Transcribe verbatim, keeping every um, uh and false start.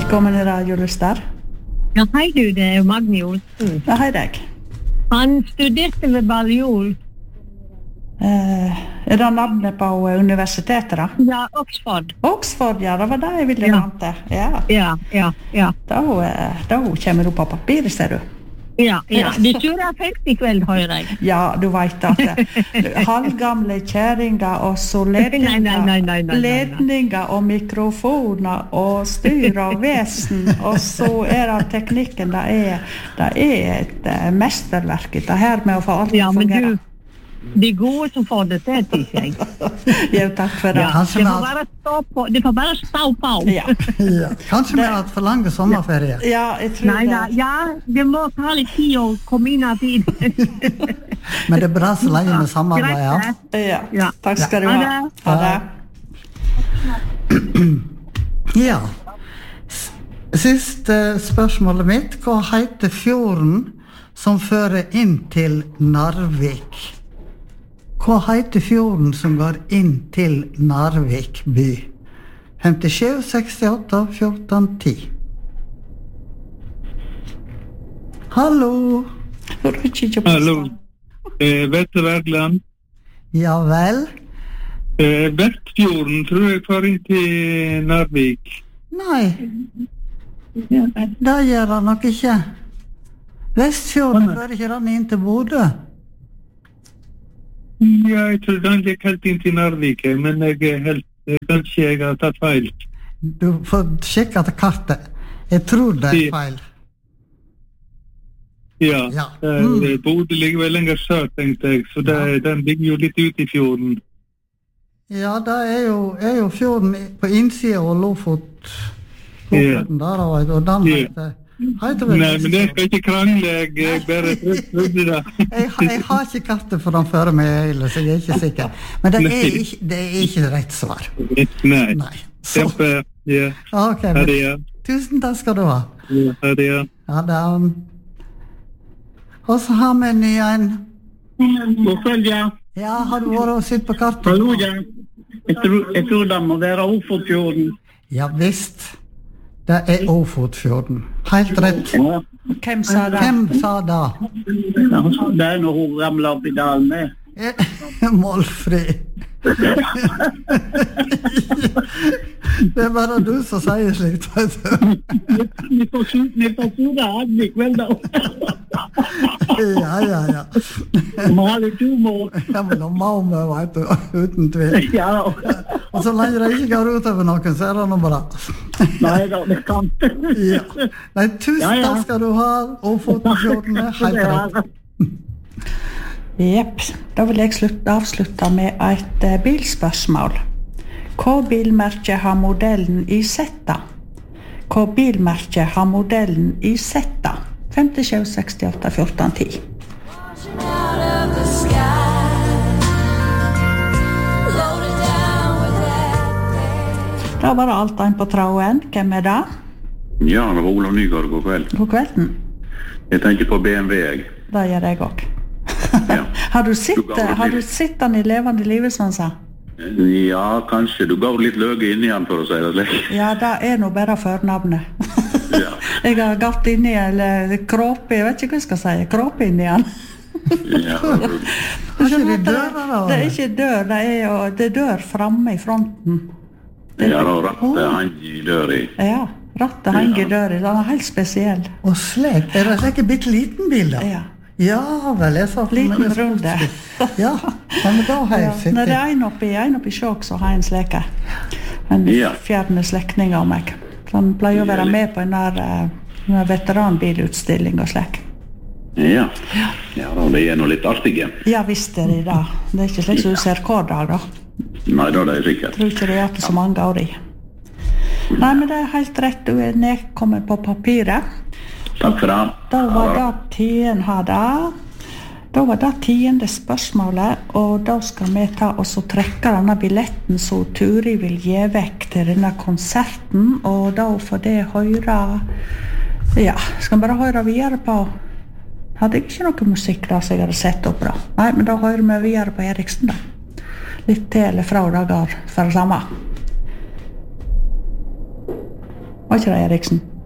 Velkommen i radiolystar. Ja, hei du, det er Magni Olsen. Ja, hei deg. Han studerte ved Balliol. Eh, er det navnet på universitetet da? Ja, Oxford. Oxford, ja, det var det jeg ville Ja. vante. Ja, Ja, ja, ja. da, eh, da kommer du på papiret, ser du. Ja, ja. Du surrer fest i kveld, hører jeg. Ja, du vet at eh, halvgamle kjæringer og så ledninger, Nei, nei, nei, nei, nei, nei. ledninger og mikrofoner og styr og vesen, og så er det teknikken, det er, det er et uh, mesterverk, det her med å få alt til Ja, å men fungere. du, de gode som får det til, tykker jeg. Jo, takk for det. Ja, kanskje det med får at- bare stå på, det får bare stå på. Ja, Ja, kanskje vi har hatt for lange sommerferie. ja jeg tror Nei, nei, det. ja, det må ta litt tid å komme inn av tid. Men det er bra så lenge med samarbeid, ja. Greit, det. Ja, Ja. takk skal du Ha ha. det. Ha det. Ja. S- Siste spørsmålet mitt. Hva heter fjorden som fører inn til Narvik? Hva heter fjorden som går inn til Narvik by? femtisju, sekstiåtte, fjorten, ti. Hallo. Får du ikke på Hallo. stand? Eh, Vesterbergland. Ja vel? Eh, Vestfjorden tror jeg får inn til Narvik. Nei, det gjør han nok ikke. Vestfjorden fører ikke den inn til Bodø. Ja, jeg tror den gikk helt inn til Narvik, eh, men jeg er helt, eh, kanskje jeg har tatt feil. Du får sjekke til kartet. Jeg tror det er feil. Ja, Ja. eh, Mm. Bodø ligger vel lenger sør, tenkte jeg, så det, den ligger jo litt ut i fjorden. Ja, det er jo, er jo fjorden i- på innsida av Lofot. Ja. Lofoten der, og og den Ja. heter, heter vel Nei, men jeg Vestfjorden. skal ikke krangle, jeg, jeg bare trodde det. Jeg, har- jeg har ikke kartet for den før meg, så jeg er ikke sikker. Men det er Nei. ikke, det er ikke rett svar. Nei, Nei. Så, kjempe, ja, ok, ha men, det, ja. tusen takk skal du ha. Ja, ha det, ja. Ja, det er, um, og så har vi en ny en. God kveld, ja. Ja, har du vært og sett på kartet? Hallo, ja. Jeg tror, jeg tror det må være Ofotfjorden. Ja visst. Det er Ofotfjorden. Helt rett. Ja. Hvem sa det? Hvem sa det? Det er når hun ramler opp i dalen med. Eh, Målfri. Det er bare du som sier slikt, vet du. Vi får su- vi får sure hand i kveld, da. Ja, ja, ja. Vi må ha litt humor. Ja, men nå må vi, vet du, uten tvil. Ja, Og så lenge det ikke går ut over noen, så er det noe bra. nei da, det kan. Ja. Nei, tusen Ja, ja. takk skal du ha, Ofotfjorden er helt rett. Jepp, da vil jeg slutte, avslutte med et eh, bilspørsmål. Hva bilmerke har modellen i Zeta? Hva bilmerke har modellen i Zeta? femtisju, sekstiåtte, fjorten, ti. Washing out of the sky, loaded down with that. Da var det alt en på tråden. Hvem er det? Ja, det var Olof Nygaard, god kveld. God kvelden. Jeg tenker på B M W, jeg. Det gjør jeg også. Ja. Har du sett, Du ga det har du litt. sett den i levende livet, som han sa? Ja, kanskje. Du gav litt løge inn igjen, for å si det slik. Ja, det er nå bare førnavnet. Ja. Jeg har gått inn i, eller kråpe, jeg vet ikke hva jeg skal si, kråpe inn i den. Ja, Har ikke de dører da? Det er ikke dør, det er, jo- det er dør fremme i fronten. ja da rattet han i dør i. Ja, rattet henger i døra, den er helt spesiell. Og slik, er det ikke bitte liten bil da? Ja. Ja, vel, jeg sa for Liten meg- runde. Ja, ja, men da har Ja, jeg sett når det det. er en oppi, en oppi sjåk, så har jeg en sleke. En Ja. fjerne slektning av meg. Så han pleier å være med på en der, eh, en der veteranbilutstilling og slek. Ja. Ja da, det er noe litt artige. Ja, visst er det det. Det er ikke slik som du ser hver dag, da. Nei, da er det sikkert. Jeg tror ikke det er til så mange år i. Nei, men det er helt rett, du er nedkommet på papiret. Takk for det. Da var Ja, det tiden hadde. Da var det tiende spørsmålet, og da skal vi ta og så trekke denne billetten som Turi vil gi vekk til denne konserten, og da får det høre, ja, skal vi bare høre videre på, hadde jeg ikke noe musikk da som jeg hadde sett opp da. Nei, men da hører vi videre på Eriksen da. Litt til eller fra dager for det samme. Var ikke det, Eriksen?